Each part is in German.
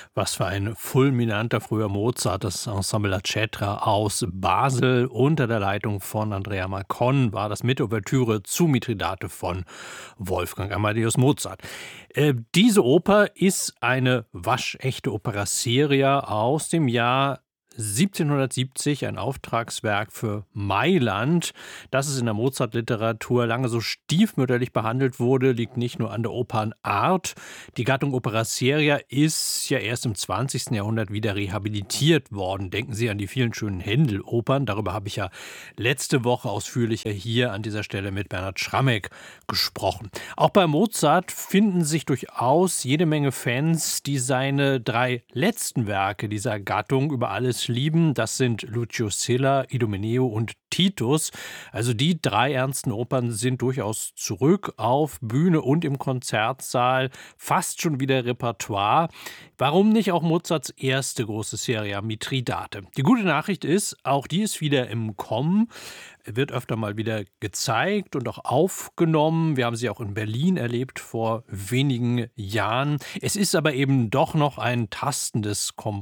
Was für ein fulminanter früher Mozart. Das Ensemble La Cetra aus Basel unter der Leitung von Andrea Marcon war das mit Ouvertüre zu Mithridate von Wolfgang Amadeus Mozart. Diese Oper ist eine waschechte Opera seria aus dem Jahr 1770, ein Auftragswerk für Mailand. Dass es in der Mozart-Literatur lange so stiefmütterlich behandelt wurde, liegt nicht nur an der Opernart. Die Gattung Opera seria ist ja erst im 20. Jahrhundert wieder rehabilitiert worden. Denken Sie an die vielen schönen Händel-Opern. Darüber habe ich ja letzte Woche ausführlicher hier an dieser Stelle mit Bernhard Schrammeck gesprochen. Auch bei Mozart finden sich durchaus jede Menge Fans, die seine 3 letzten Werke dieser Gattung über alles lieben. Das sind Lucio Silla, Idomeneo und Titus. Also die 3 ernsten Opern sind durchaus zurück auf Bühne und im Konzertsaal. Fast schon wieder Repertoire. Warum nicht auch Mozarts erste große Serie Mithridate? Die gute Nachricht ist, auch die ist wieder im Kommen. Wird öfter mal wieder gezeigt und auch aufgenommen. Wir haben sie auch in Berlin erlebt vor wenigen Jahren. Es ist aber eben doch noch eine tastende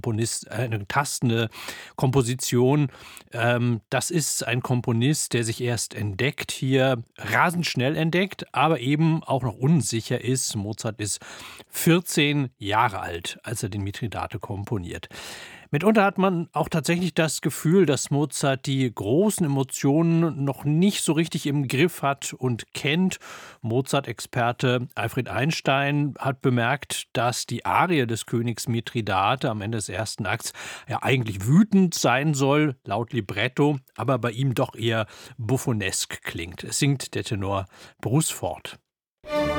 Komposition. Das ist ein Komponist, der sich erst entdeckt, hier rasend schnell entdeckt, aber eben auch noch unsicher ist. Mozart ist 14 Jahre alt, als er den Mithridate komponiert. Mitunter hat man auch tatsächlich das Gefühl, dass Mozart die großen Emotionen noch nicht so richtig im Griff hat und kennt. Mozart-Experte Alfred Einstein hat bemerkt, dass die Arie des Königs Mithridate am Ende des ersten Akts ja eigentlich wütend sein soll, laut Libretto, aber bei ihm doch eher buffonesk klingt. Es singt der Tenor Bruce Ford.